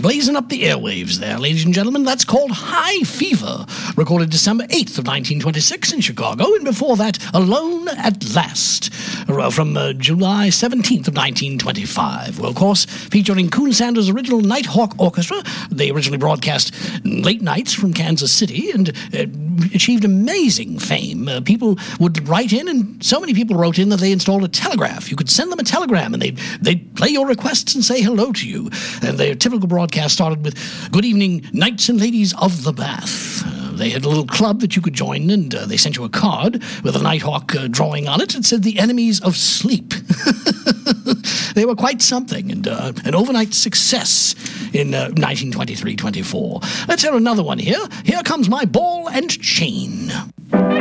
blazing up the airwaves there, ladies and gentlemen. That's called High Fever, recorded December 8th of 1926 in Chicago, and before that, Alone at Last, from July 17th of 1925. Well, of course, featuring Coon Sanders' original Nighthawk Orchestra. They originally broadcast late nights from Kansas City and achieved amazing fame. People would write in, and so many people wrote in that they installed a telegraph. You could send them a telegram, and they'd play your requests and say hello to you. And their typical broadcast started with, "Good evening, knights and ladies of the Bath." They had a little club that you could join, and they sent you a card with a Nighthawk drawing on it. It said, "The Enemies of Sleep." They were quite something, and an overnight success in 1923-24. Let's hear another one here. Here comes My Ball and Chain.